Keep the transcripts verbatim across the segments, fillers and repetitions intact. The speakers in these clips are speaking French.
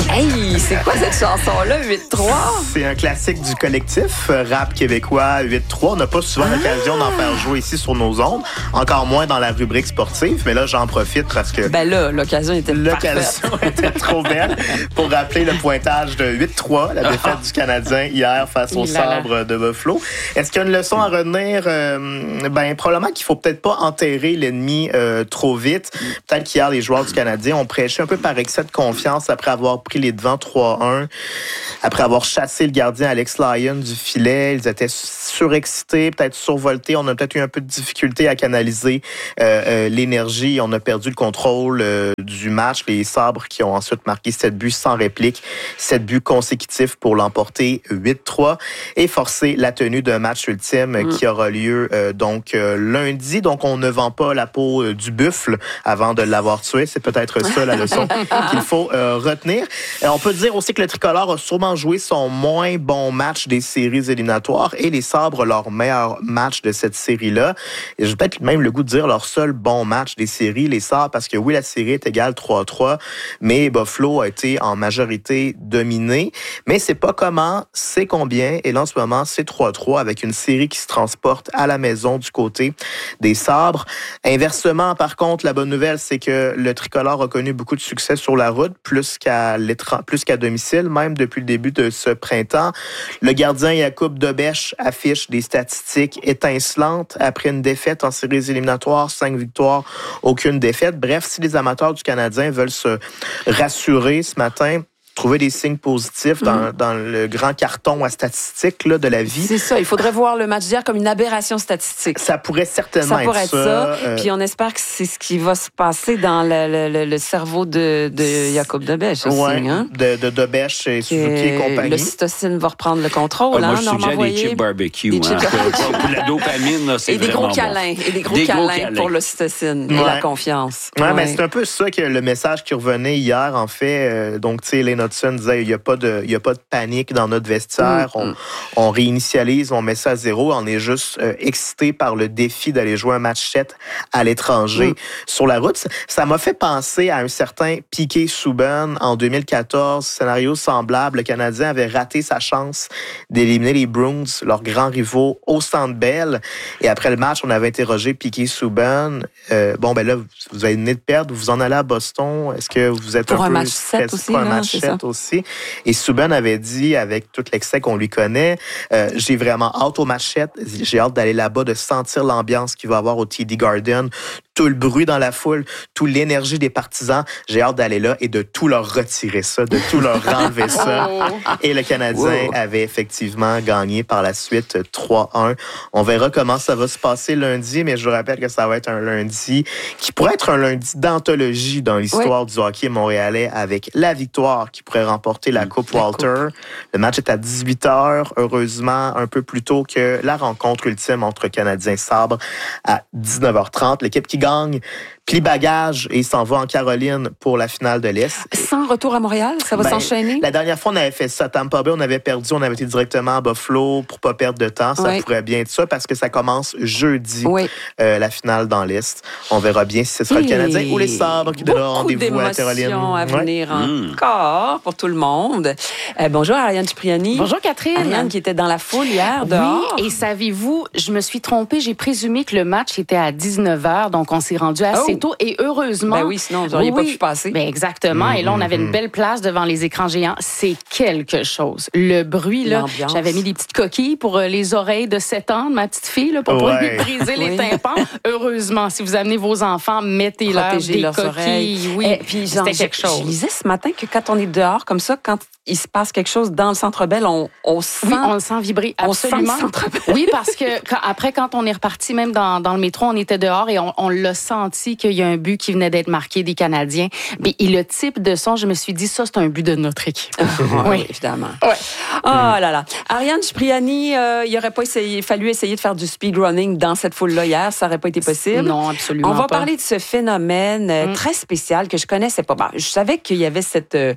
Hey, c'est quoi cette chanson-là, huit trois? C'est un classique du collectif euh, rap québécois huit trois. On n'a pas souvent ah! l'occasion d'en faire jouer ici sur nos ondes, encore moins dans la rubrique sportive, mais là, j'en profite parce que... Ben là, l'occasion était L'occasion était trop belle pour rappeler le pointage de huit trois, la défaite ah! du Canadien hier face au Sabre de Buffalo. Est-ce qu'il y a une leçon à retenir? Euh, ben, probablement qu'il faut peut-être pas enterrer l'ennemi euh, trop vite. Peut-être qu'hier, les joueurs du Canadien ont prêché un peu par excès de confiance après avoir pris les devants trois un. Après avoir chassé le gardien Alex Lyon du filet, ils étaient surexcités, peut-être survoltés. On a peut-être eu un peu de difficulté à canaliser euh, euh, l'énergie. On a perdu le contrôle euh, du match. Les Sabres qui ont ensuite marqué sept buts sans réplique, sept buts consécutifs pour l'emporter huit trois et forcer la tenue d'un match ultime mmh. qui aura lieu euh, donc euh, lundi. Donc, on ne vend pas la peau euh, du buffle avant de l'avoir tué. C'est peut-être ça la leçon qu'il faut euh, retenir. Et on peut dire aussi que le tricolore a sûrement joué son moins bon match des séries éliminatoires et les Sabres leur meilleur match de cette série-là. Et j'ai peut-être même le goût de dire leur seul bon match des séries, les Sabres, parce que oui, la série est égale trois trois, mais Buffalo a été en majorité dominé. Mais c'est pas comment, c'est combien. Et là, en ce moment, c'est trois trois avec une série qui se transporte à la maison du côté des Sabres. Inversement, par contre, la bonne nouvelle, c'est que le tricolore a connu beaucoup de succès sur la route, plus qu'à plus qu'à domicile, même depuis le début de ce printemps. Le gardien Jakub Dobeš affiche des statistiques étincelantes après une défaite en séries éliminatoires, cinq victoires, aucune défaite. Bref, si les amateurs du Canadien veulent se rassurer ce matin, trouver des signes positifs dans, mmh. dans le grand carton à statistiques là, de la vie. C'est ça. Il faudrait voir le match d'hier comme une aberration statistique. Ça pourrait certainement ça pourrait être ça. ça. Euh... Puis on espère que c'est ce qui va se passer dans le, le, le cerveau de, de Jakub Dobeš aussi. Ouais, hein? de, de Dobeš et Suzuki et compagnie. Le cytocine va reprendre le contrôle. Ah, hein, moi, je suggère des chips barbecue. Des hein, chips pour, pour la dopamine, là, c'est et des vraiment gros câlins. Bon. Et des gros des câlins, câlins pour le cytocine ouais. et la confiance. Ouais, ouais. mais c'est un peu ça que le message qui revenait hier, en fait. Euh, donc, tu sais, Lane Hudson disait, il n'y a pas de... Il n'y a pas de panique dans notre vestiaire. Mm. On, on réinitialise, on met ça à zéro. On est juste euh, excité par le défi d'aller jouer un match sept à l'étranger mm. sur la route. Ça m'a fait penser à un certain Piquet Souben en deux mille quatorze. Scénario semblable. Le Canadien avait raté sa chance d'éliminer les Bruins, leurs grands rivaux, au Centre Bell. Et après le match, on avait interrogé Piquet Souben. Euh, bon, ben là, vous avez venez de perdre. Vous en allez à Boston. Est-ce que vous êtes pour un, un peu match sept aussi, pour un là, match sept aussi? Et Souben avait dit, avec tout l'excès qu'on lui connaît, euh, j'ai vraiment hâte au match sept. J'ai hâte d'aller là-bas, de sentir l'ambiance qu'il va y avoir au T D Garden, tout le bruit dans la foule, toute l'énergie des partisans. J'ai hâte d'aller là et de tout leur retirer ça, de tout leur enlever ça. Et le Canadien wow. avait effectivement gagné par la suite trois un. On verra comment ça va se passer lundi, mais je vous rappelle que ça va être un lundi qui pourrait être un lundi d'anthologie dans l'histoire oui. du hockey montréalais avec la victoire qui pourrait remporter la Coupe la Walter. Coupe. Le match est à dix-huit heures, heureusement, un peu plus tôt que la rencontre ultime entre Canadiens Sabres à dix-neuf heures trente. L'équipe qui gagne plie bagage et s'en va en Caroline pour la finale de l'Est. Sans retour à Montréal? Ça va ben, s'enchaîner? La dernière fois, on avait fait ça à Tampa Bay. On avait perdu. On avait été directement à Buffalo pour pas perdre de temps. Ça oui. pourrait bien être ça parce que ça commence jeudi, oui. euh, la finale dans l'Est. On verra bien si ce sera et le Canadien ou les Sabres qui donnera rendez-vous à Caroline. À venir ouais. encore mmh. pour tout le monde. Euh, bonjour Ariane Cipriani. Bonjour Catherine. Ariane qui était dans la foule hier dehors. Oui, et savez-vous, je me suis trompée. J'ai présumé que le match était à dix-neuf heures, donc on s'est rendu assez oh. tôt. Et heureusement... Ben oui, sinon, vous n'auriez oui, pas pu passer. Ben exactement. Mmh, et là, on avait mmh. une belle place devant les écrans géants. C'est quelque chose. Le bruit, là, l'ambiance. J'avais mis des petites coquilles pour les oreilles de sept ans de ma petite fille, là, pour ouais. pas lui briser les tympans. Heureusement, si vous amenez vos enfants, mettez-leur des coquilles. Oreilles. Oui, et puis c'était quelque chose. Je lisais ce matin que quand on est dehors, comme ça, quand il se passe quelque chose dans le Centre Bell, on, on sent... Oui, on le sent vibrer, absolument. On sent le Centre Bell. Oui, parce que quand, après, quand on est reparti, même dans, dans le métro, on était dehors et on, on l'a senti qu'il y a un but qui venait d'être marqué des Canadiens. Mais, et le type de son, je me suis dit, ça, c'est un but de notre équipe. Oui, évidemment. Ouais. Oh là là. Ariane Cipriani, euh, il n'aurait pas essayé, fallu essayer de faire du speedrunning dans cette foule-là hier. Ça n'aurait pas été possible. Non, absolument pas. On va pas. parler de ce phénomène euh, mm. très spécial que je connaissais pas. Bon, je savais qu'il y avait cette, euh,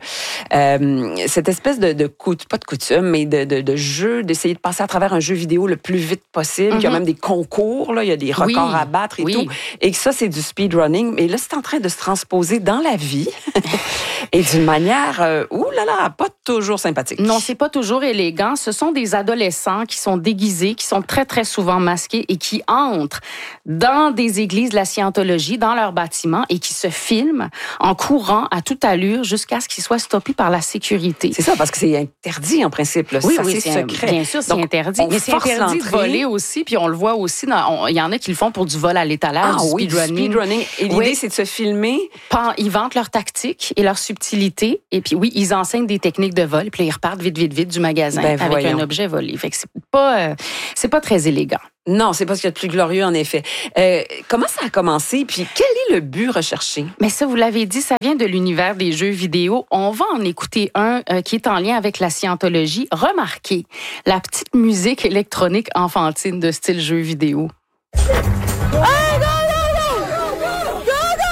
euh, cette espèce de, de coup, pas de coutume, mais de, de, de jeu, d'essayer de passer à travers un jeu vidéo le plus vite possible. Mm-hmm. Il y a même des concours, là, il y a des records oui. à battre et oui. tout. Et que ça, c'est du speedrunning. speedrunning, mais là, c'est en train de se transposer dans la vie et d'une manière, euh, ouh là là, pas toujours sympathique. Non, c'est pas toujours élégant. Ce sont des adolescents qui sont déguisés, qui sont très, très souvent masqués et qui entrent dans des églises de la scientologie, dans leurs bâtiments et qui se filment en courant à toute allure jusqu'à ce qu'ils soient stoppés par la sécurité. C'est ça, parce que c'est interdit en principe. Là. Oui, ça, oui, c'est c'est secret. Un, bien sûr, c'est Donc, interdit. Mais c'est interdit de voler aussi, puis on le voit aussi. Il y en a qui le font pour du vol à l'étalage, ah, du oui, speedrunning. Du speedrunning. Et l'idée, oui. c'est de se filmer. Ils vantent leur tactique et leur subtilité. Et puis oui, ils enseignent des techniques de vol. Puis là, ils repartent vite, vite, vite du magasin ben, avec voyons. un objet volé. Fait que c'est pas, euh, c'est pas très élégant. Non, c'est pas ce qu'il y a de plus glorieux, en effet. Euh, comment ça a commencé? Puis quel est le but recherché? Mais ça, vous l'avez dit, ça vient de l'univers des jeux vidéo. On va en écouter un euh, qui est en lien avec la scientologie. Remarquez la petite musique électronique enfantine de style jeu vidéo. Hey, go, go, go!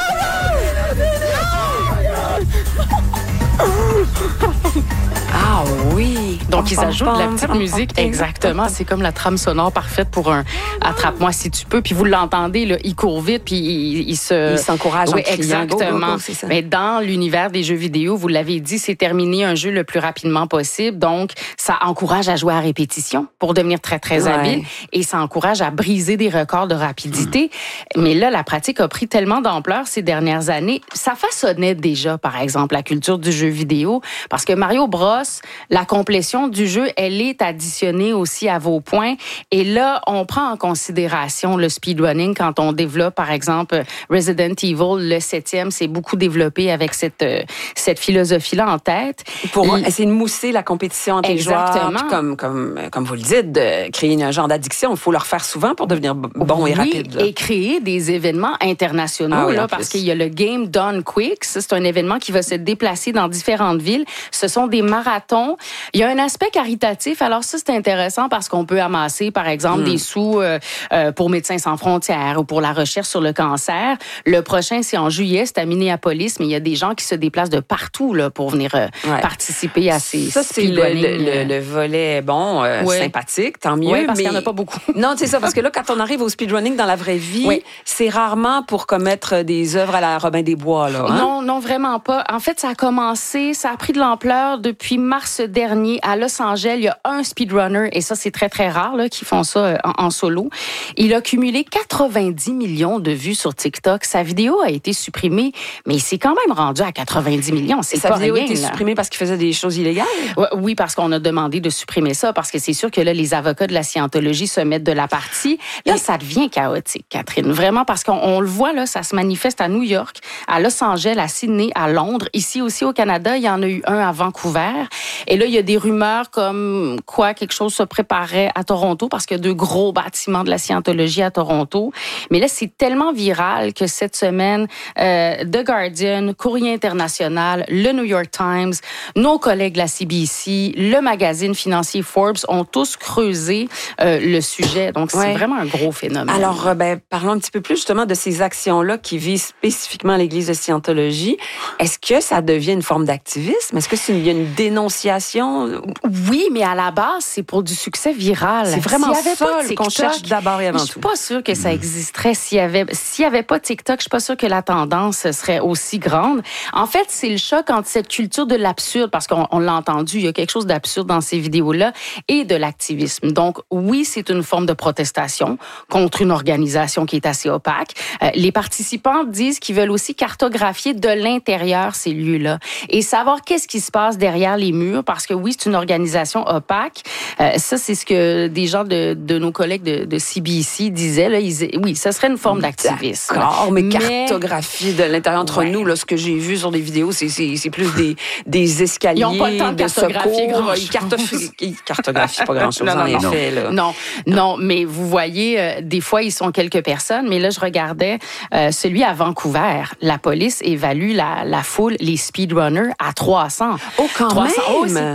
Go, go, go! Ah oui! Donc, ils ajoutent de la petite musique. Exactement. C'est comme la trame sonore parfaite pour un attrape-moi si tu peux. Puis vous l'entendez, là, il court vite, puis il, il se... Il s'encourage oui, en criant. Exactement. Go, go, go, c'est ça. Mais dans l'univers des jeux vidéo, vous l'avez dit, c'est terminer un jeu le plus rapidement possible. Donc, ça encourage à jouer à répétition pour devenir très, très ouais. habile. Et ça encourage à briser des records de rapidité. Mmh. Mais là, la pratique a pris tellement d'ampleur ces dernières années. Ça façonnait déjà, par exemple, la culture du jeu vidéo. Parce que Mario Bros, la complétion du jeu, elle est additionnée aussi à vos points. Et là, on prend en considération le speedrunning quand on développe, par exemple, Resident Evil, le septième, c'est beaucoup développé avec cette, cette philosophie-là en tête. Pour Et... essayer de mousser la compétition entre Exactement. les joueurs, puis comme, comme, comme vous le dites, de créer un genre d'addiction. Il faut le refaire souvent pour devenir bon oui, et rapide. Là. Et créer des événements internationaux, ah oui, là, parce qu'il y a le Game Done Quick. Ça, c'est un événement qui va se déplacer dans différentes villes. Ce sont des marathons. Il y a un aspect caritatif. Alors ça, c'est intéressant parce qu'on peut amasser, par exemple, mm. des sous euh, euh, pour Médecins sans frontières ou pour la recherche sur le cancer. Le prochain, c'est en juillet, c'est à Minneapolis, mais il y a des gens qui se déplacent de partout là, pour venir euh, ouais. participer à ces Ça, c'est le, le, le, le volet, bon, euh, ouais. sympathique, tant mieux. Oui, parce mais... qu'il n'y en a pas beaucoup. Non, c'est ça, parce que là, quand on arrive au speedrunning dans la vraie vie, oui. c'est rarement pour commettre des œuvres à la Robin des Bois, là. Hein? Non, non, vraiment pas. En fait, ça a commencé, ça a pris de l'ampleur depuis mars dernier à Los Angeles. Il y a un speedrunner, et ça, c'est très, très rare, là, qui font ça en, en solo. Il a cumulé quatre-vingt-dix millions de vues sur TikTok. Sa vidéo a été supprimée, mais il s'est quand même rendu à quatre-vingt-dix millions. C'est et sa pas vidéo rien, a été là. supprimée parce qu'il faisait des choses illégales? Oui, parce qu'on a demandé de supprimer ça, parce que c'est sûr que là, les avocats de la scientologie se mettent de la partie. Là, et... ça devient chaotique, Catherine. Vraiment, parce qu'on on le voit, là, ça se manifeste à New York, à Los Angeles, à Sydney, à Londres. Ici aussi, au Canada, il y en a eu un à Vancouver. Et là, il y a des rumeurs comme quoi quelque chose se préparait à Toronto, parce qu'il y a deux gros bâtiments de la scientologie à Toronto. Mais là, c'est tellement viral que cette semaine, euh, The Guardian, Courrier international, le New York Times, nos collègues de la C B C, le magazine financier Forbes ont tous creusé euh, le sujet. Donc, c'est ouais. vraiment un gros phénomène. Alors, euh, ben, parlons un petit peu plus justement de ces actions-là qui visent spécifiquement l'Église de Scientologie. Est-ce que ça devient une forme d'activisme? Est-ce qu'il y a une dénonciation? Oui, mais à la base, c'est pour du succès viral. C'est vraiment s'il y avait ça pas TikTok, qu'on cherche d'abord et avant tout. Je suis pas sûre que ça existerait s'il y avait, s'il y avait pas TikTok. Je suis pas sûre que la tendance serait aussi grande. En fait, c'est le choc entre cette culture de l'absurde, parce qu'on on l'a entendu, il y a quelque chose d'absurde dans ces vidéos-là, et de l'activisme. Donc, oui, c'est une forme de protestation contre une organisation qui est assez opaque. Euh, les participants disent qu'ils veulent aussi cartographier de l'intérieur ces lieux-là et savoir qu'est-ce qui se passe derrière les murs, parce que oui, c'est une organisation opaque. Euh, ça, c'est ce que des gens de, de nos collègues de, de C B C disaient. Là, ils, oui, ça serait une forme d'activisme. D'accord, mais, mais cartographie de l'intérieur entre ouais. nous, là, ce que j'ai vu sur des vidéos, c'est, c'est, c'est plus des, des escaliers, ils ont pas le temps de, de secours. Ils cartographient, ils cartographient pas grand-chose, non, non, en non. effet. Là. Non, non, mais vous voyez, euh, des fois, ils sont quelques personnes, mais là, je regardais euh, celui à Vancouver. La police évalue la, la foule, les speedrunners, à trois cents. Oh, quand trois cents. même! Oh, c'est quelque chose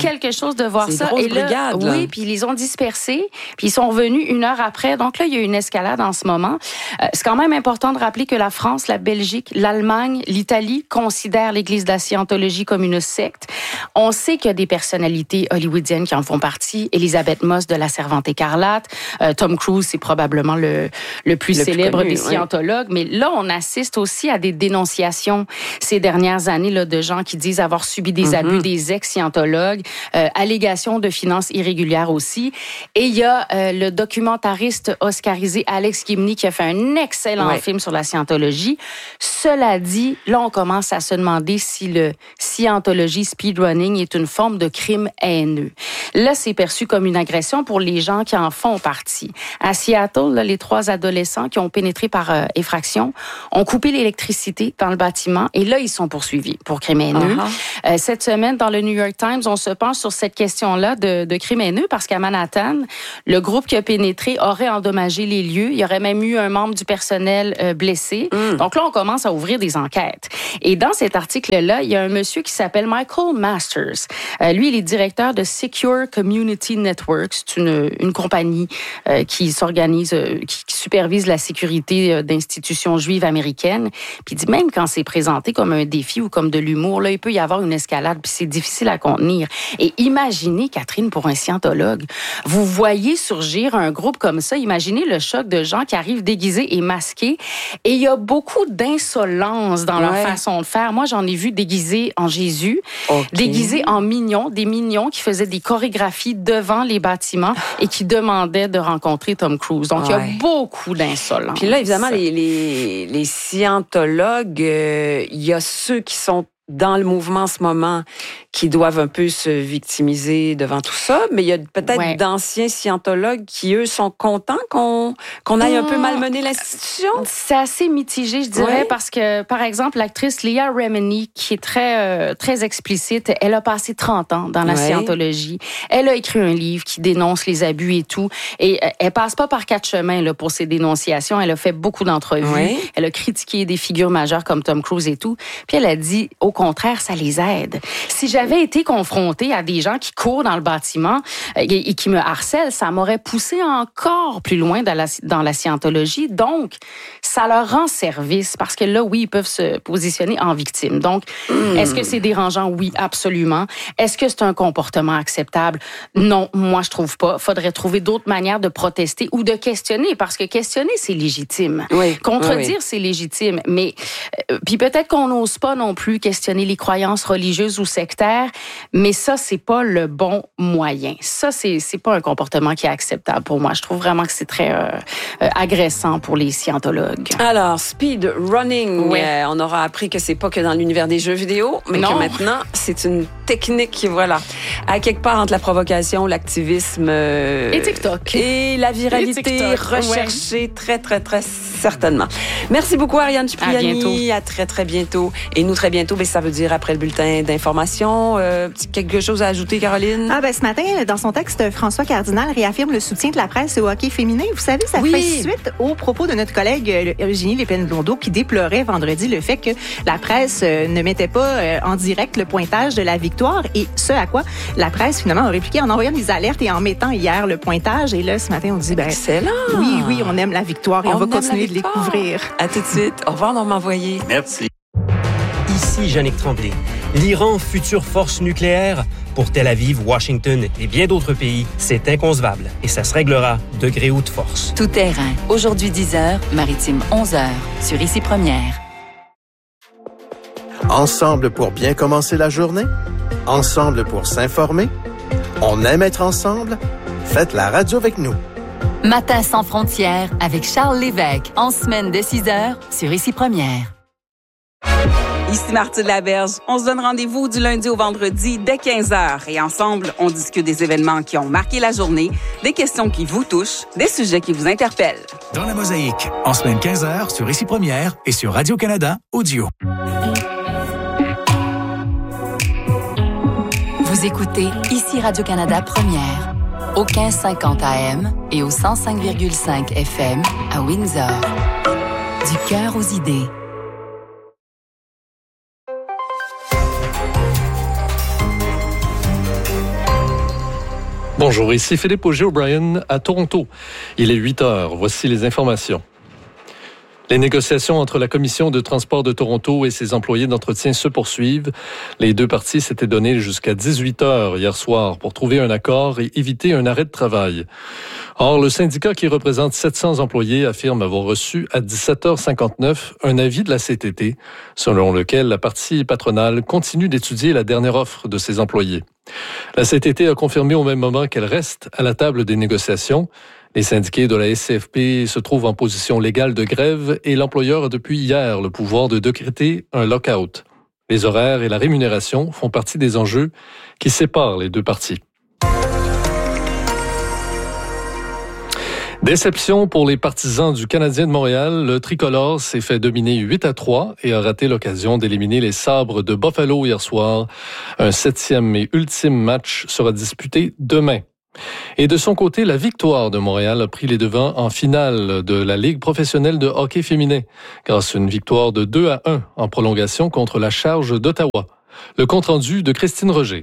chose de voir c'est ça. Grosse et là, brigade, là. oui, puis ils les ont dispersés, puis ils sont revenus une heure après. Donc là, il y a une escalade en ce moment. Euh, c'est quand même important de rappeler que la France, la Belgique, l'Allemagne, l'Italie considèrent l'Église de la Scientologie comme une secte. On sait qu'il y a des personnalités hollywoodiennes qui en font partie. Elisabeth Moss de La Servante écarlate. Euh, Tom Cruise, c'est probablement le, le plus le célèbre plus connu, des scientologues. Oui. Mais là, on assiste aussi à des dénonciations ces dernières années là, de gens qui disent avoir subi des mm-hmm. abus, des ex-scientologues, euh, allégations de finances irrégulières aussi. Et il y a euh, le documentariste oscarisé Alex Gibney qui a fait un excellent ouais. film sur la scientologie. Cela dit, là, on commence à se demander si le scientologie speedrunning est une forme de crime haineux. Là, c'est perçu comme une agression pour les gens qui en font partie. À Seattle, là, les trois adolescents qui ont pénétré par euh, effraction ont coupé l'électricité dans le bâtiment et là, ils sont poursuivis pour crime haineux. Uh-huh. Euh, cette semaine, dans le New York Times, on se penche sur cette question-là de, de crime haineux parce qu'à Manhattan, le groupe qui a pénétré aurait endommagé les lieux. Il y aurait même eu un membre du personnel euh, blessé. Mm. Donc là, on commence à ouvrir des enquêtes. Et dans cet article-là, il y a un monsieur qui s'appelle Michael Masters. Euh, lui, il est directeur de Secure Community Network. C'est une, une compagnie euh, qui s'organise, euh, qui, qui supervise la sécurité euh, d'institutions juives américaines. Puis il dit même quand c'est présenté comme un défi ou comme de l'humour, là, il peut y avoir une escalade, puis c'est difficile à contenir. Et imaginez, Catherine, pour un scientologue, vous voyez surgir un groupe comme ça, imaginez le choc de gens qui arrivent déguisés et masqués. Et il y a beaucoup d'insolence dans leur ouais. façon de faire. Moi, j'en ai vu déguisés en Jésus, okay. déguisés en mignons, des mignons qui faisaient des chorégraphies devant les bâtiments et qui demandaient de rencontrer Tom Cruise. Donc, ouais. il y a beaucoup d'insolence. Puis là, évidemment, les, les, les scientologues, euh, il y a ceux qui sont dans le mouvement en ce moment qui doivent un peu se victimiser devant tout ça, mais il y a peut-être ouais. d'anciens scientologues qui, eux, sont contents qu'on, qu'on aille mmh. un peu malmener l'institution. C'est assez mitigé, je dirais, ouais. parce que, par exemple, l'actrice Leah Remini, qui est très, euh, très explicite, elle a passé trente ans dans la ouais. scientologie. Elle a écrit un livre qui dénonce les abus et tout, et euh, elle passe pas par quatre chemins là, pour ses dénonciations. Elle a fait beaucoup d'entrevues. Ouais. Elle a critiqué des figures majeures comme Tom Cruise et tout. Puis elle a dit, au contraire, ça les aide. Si j'avais été confrontée à des gens qui courent dans le bâtiment et, et qui me harcèlent, ça m'aurait poussé encore plus loin dans la, dans la scientologie. Donc, ça leur rend service parce que là, oui, ils peuvent se positionner en victime. Donc, mmh. est-ce que c'est dérangeant? Oui, absolument. Est-ce que c'est un comportement acceptable? Non, moi, je trouve pas. Faudrait trouver d'autres manières de protester ou de questionner parce que questionner, c'est légitime. Oui. Contredire, oui, oui. c'est légitime. Mais, euh, puis peut-être qu'on n'ose pas non plus questionner les croyances religieuses ou sectaires, mais ça, c'est pas le bon moyen. Ça, c'est, c'est pas un comportement qui est acceptable pour moi. Je trouve vraiment que c'est très euh, euh, agressant pour les scientologues. Alors, speed running, oui. euh, on aura appris que c'est pas que dans l'univers des jeux vidéo, mais non. que maintenant, c'est une technique, voilà, à quelque part entre la provocation, l'activisme... Euh, et TikTok. Et la viralité et recherchée ouais. très, très, très certainement. Merci beaucoup, Ariane Cipriani. À, à très, très bientôt. Et nous, très bientôt, ben, ça veut dire après le bulletin d'information. Euh, quelque chose à ajouter, Caroline? Ah ben ce matin, dans son texte, François Cardinal réaffirme le soutien de la presse au hockey féminin. Vous savez, ça oui. fait suite aux propos de notre collègue Eugénie Lépine-Blondeau qui déplorait vendredi le fait que la presse ne mettait pas en direct le pointage de la victoire et ce à quoi la presse finalement a répliqué en envoyant des alertes et en mettant hier le pointage. Et là, ce matin, on dit ben excellent. Oui, oui, on aime la victoire et on, on va continuer de les couvrir. À tout de suite. Au revoir, Normand Voyer. Merci. Ici Yannick Tremblay. L'Iran, future force nucléaire, pour Tel Aviv, Washington et bien d'autres pays, c'est inconcevable et ça se réglera de gré ou de force. Tout terrain. Aujourd'hui dix heures, maritime onze heures, sur Ici Première. Ensemble pour bien commencer la journée? Ensemble pour s'informer? On aime être ensemble? Faites la radio avec nous. Matin sans frontières avec Charles Lévesque, en semaine de six heures, sur Ici Première. Ici Martine Laberge. On se donne rendez-vous du lundi au vendredi dès quinze heures. Et ensemble, on discute des événements qui ont marqué la journée, des questions qui vous touchent, des sujets qui vous interpellent. Dans la mosaïque, en semaine quinze heures sur Ici Première et sur Radio-Canada Audio. Vous écoutez Ici Radio-Canada Première, au quinze cinquante A M et au cent cinq virgule cinq F M à Windsor. Du cœur aux idées. Bonjour, ici Philippe Auger-O'Brien à Toronto. Il est huit heures. Voici les informations. Les négociations entre la Commission de transport de Toronto et ses employés d'entretien se poursuivent. Les deux parties s'étaient donné jusqu'à dix-huit heures hier soir pour trouver un accord et éviter un arrêt de travail. Or, le syndicat qui représente sept cents employés affirme avoir reçu à dix-sept heures cinquante-neuf un avis de la C T T, selon lequel la partie patronale continue d'étudier la dernière offre de ses employés. La C T T a confirmé au même moment qu'elle reste à la table des négociations. Les syndiqués de la S C F P se trouvent en position légale de grève et l'employeur a depuis hier le pouvoir de décréter un lock-out. Les horaires et la rémunération font partie des enjeux qui séparent les deux parties. Déception pour les partisans du Canadien de Montréal. Le tricolore s'est fait dominer huit à trois et a raté l'occasion d'éliminer les Sabres de Buffalo hier soir. Un septième et ultime match sera disputé demain. Et de son côté, la Victoire de Montréal a pris les devants en finale de la Ligue professionnelle de hockey féminin grâce à une victoire de deux à un en prolongation contre la Charge d'Ottawa. Le compte-rendu de Christine Roger.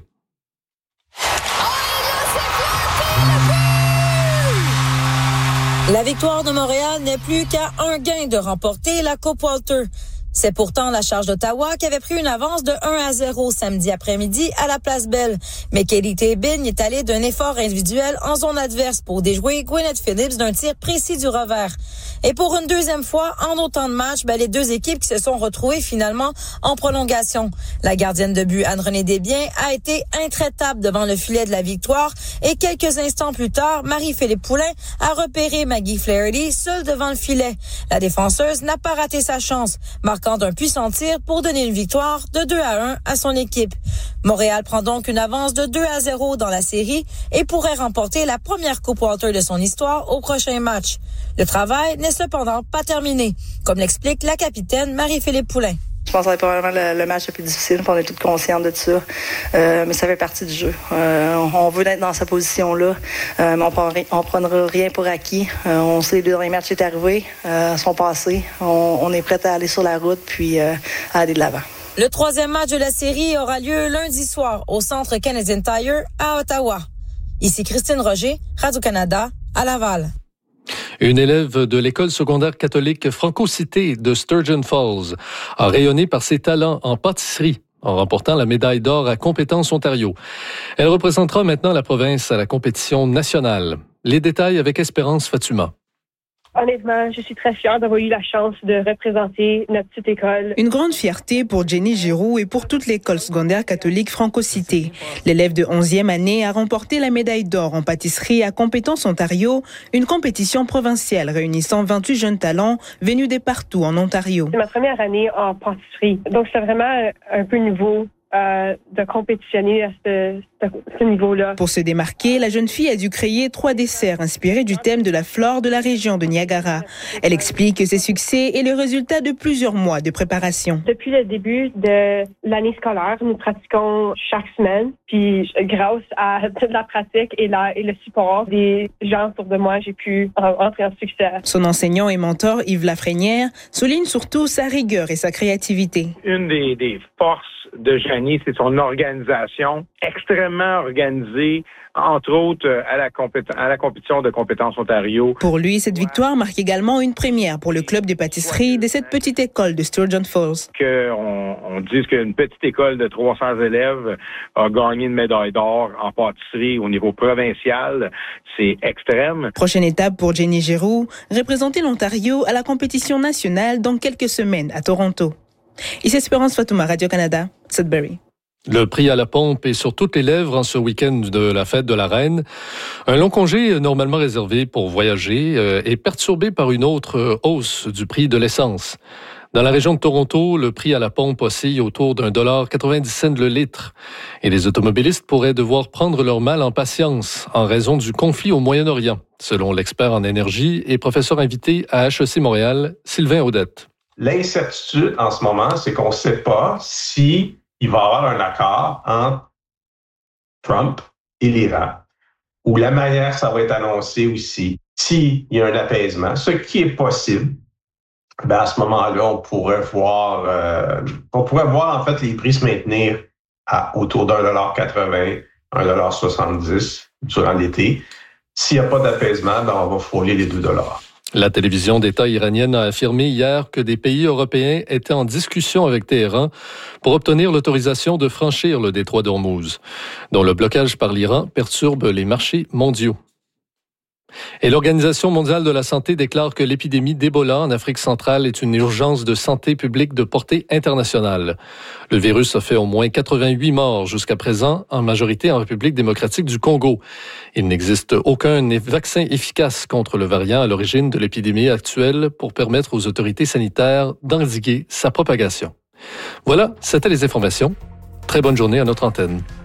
La Victoire de Montréal n'est plus qu'à un gain de remporter la Coupe Walter. C'est pourtant la Charge d'Ottawa qui avait pris une avance de un à zéro samedi après-midi à la Place Belle. Mais Kelly Tébin est allée d'un effort individuel en zone adverse pour déjouer Gwyneth Phillips d'un tir précis du revers. Et pour une deuxième fois, en autant de matchs, ben, les deux équipes qui se sont retrouvées finalement en prolongation. La gardienne de but Anne-Renée Desbiens a été intraitable devant le filet de la Victoire et quelques instants plus tard, Marie-Philippe Poulin a repéré Maggie Flaherty seule devant le filet. La défenseuse n'a pas raté sa chance, marquant d'un puissant tir pour donner une victoire de deux à un à son équipe. Montréal prend donc une avance de deux à zéro dans la série et pourrait remporter la première Coupe Walter de son histoire au prochain match. Le travail n'est cependant pas terminé, comme l'explique la capitaine Marie-Philippe Poulin. Je pense que c'est probablement le, le match le plus difficile, on est toutes conscientes de ça, euh, mais ça fait partie du jeu. Euh, on veut être dans cette position-là, euh, mais on prend, on prendra rien pour acquis. Euh, on sait que les deux derniers matchs qui sont arrivés, euh, sont passés. On, on est prêt à aller sur la route puis euh, à aller de l'avant. Le troisième match de la série aura lieu lundi soir au Centre Canadian Tire à Ottawa. Ici Christine Roger, Radio-Canada, à Laval. Une élève de l'école secondaire catholique Franco-Cité de Sturgeon Falls a rayonné par ses talents en pâtisserie en remportant la médaille d'or à Compétences Ontario. Elle représentera maintenant la province à la compétition nationale. Les détails avec Espérance Fatuma. Honnêtement, je suis très fière d'avoir eu la chance de représenter notre petite école. Une grande fierté pour Jenny Giroux et pour toute l'école secondaire catholique Franco-Cité. L'élève de onzième année a remporté la médaille d'or en pâtisserie à Compétences Ontario, une compétition provinciale réunissant vingt-huit jeunes talents venus de partout en Ontario. C'est ma première année en pâtisserie, donc c'est vraiment un peu nouveau. Euh, de compétitionner à ce, ce, ce niveau-là. Pour se démarquer, la jeune fille a dû créer trois desserts inspirés du thème de la flore de la région de Niagara. Elle explique que ces succès est le résultat de plusieurs mois de préparation. Depuis le début de l'année scolaire, nous pratiquons chaque semaine. Puis grâce à toute la pratique et, la, et le support des gens autour de moi, j'ai pu entrer en succès. Son enseignant et mentor, Yves Lafrenière, souligne surtout sa rigueur et sa créativité. Une des, des forces de Jenny, c'est son organisation extrêmement organisée, entre autres à la, compét- à la compétition de Compétences Ontario. Pour lui, cette victoire marque également une première pour le club des pâtisseries de cette petite école de Sturgeon Falls. Qu'on on dise qu'une petite école de trois cents élèves a gagné une médaille d'or en pâtisserie au niveau provincial, c'est extrême. Prochaine étape pour Jenny Giroux, représenter l'Ontario à la compétition nationale dans quelques semaines à Toronto. Ici Espérance Fatuma, Radio-Canada, Sudbury. Le prix à la pompe est sur toutes les lèvres en ce week-end de la fête de la Reine. Un long congé normalement réservé pour voyager euh, est perturbé par une autre hausse du prix de l'essence. Dans la région de Toronto, le prix à la pompe oscille autour d'un dollar quatre-vingt-dix cents le litre. Et les automobilistes pourraient devoir prendre leur mal en patience en raison du conflit au Moyen-Orient, selon l'expert en énergie et professeur invité à H E C Montréal, Sylvain Audette. L'incertitude en ce moment, c'est qu'on ne sait pas si il va y avoir un accord entre Trump et l'Iran, ou la manière ça va être annoncé aussi, s'il y a un apaisement, ce qui est possible. Ben à ce moment-là, on pourrait voir, euh, on pourrait voir en fait les prix se maintenir à autour d'un dollar quatre-vingts, un dollar soixante-dix durant l'été. S'il n'y a pas d'apaisement, ben on va frôler les deux dollars. La télévision d'État iranienne a affirmé hier que des pays européens étaient en discussion avec Téhéran pour obtenir l'autorisation de franchir le détroit d'Ormuz, dont le blocage par l'Iran perturbe les marchés mondiaux. Et l'Organisation mondiale de la santé déclare que l'épidémie d'Ebola en Afrique centrale est une urgence de santé publique de portée internationale. Le virus a fait au moins quatre-vingt-huit morts jusqu'à présent, en majorité en République démocratique du Congo. Il n'existe aucun vaccin efficace contre le variant à l'origine de l'épidémie actuelle pour permettre aux autorités sanitaires d'endiguer sa propagation. Voilà, c'était les informations. Très bonne journée à notre antenne.